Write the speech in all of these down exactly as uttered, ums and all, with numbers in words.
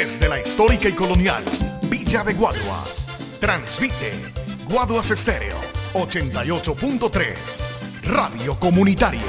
Desde la histórica y colonial Villa de Guaduas, transmite Guaduas Estéreo ochenta y ocho punto tres, Radio Comunitaria.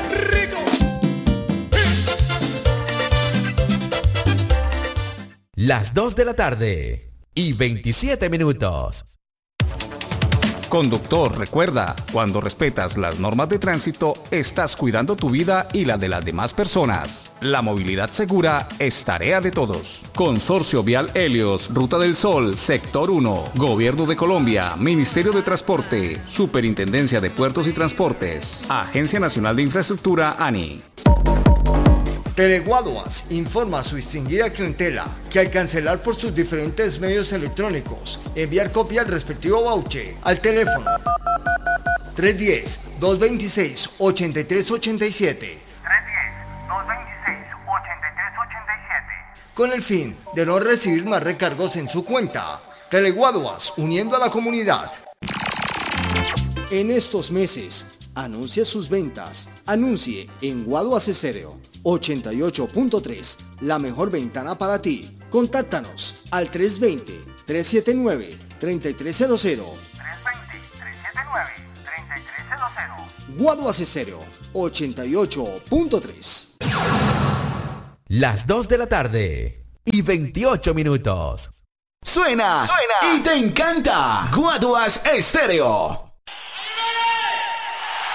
Las dos de la tarde y veintisiete minutos. Conductor, recuerda, cuando respetas las normas de tránsito, estás cuidando tu vida y la de las demás personas. La movilidad segura es tarea de todos. Consorcio Vial Helios, Ruta del Sol, Sector uno, Gobierno de Colombia, Ministerio de Transporte, Superintendencia de Puertos y Transportes, Agencia Nacional de Infraestructura, ANI. Teleguaduas informa a su distinguida clientela que al cancelar por sus diferentes medios electrónicos, enviar copia al respectivo voucher al teléfono tres uno cero, dos dos seis, ocho tres ocho siete tres uno cero, dos dos seis, ocho tres ocho siete con el fin de no recibir más recargos en su cuenta. Teleguaduas, uniendo a la comunidad. En estos meses, anuncia sus ventas. Anuncie en Guaduas Estéreo ochenta y ocho punto tres, la mejor ventana para ti. Contáctanos al tres dos cero, tres siete nueve, tres tres cero cero. tres dos cero, tres siete nueve, tres tres cero cero. Guaduas Estéreo ochenta y ocho punto tres. Las dos de la tarde y veintiocho minutos. Suena, Suena y te encanta. Guaduas Estéreo.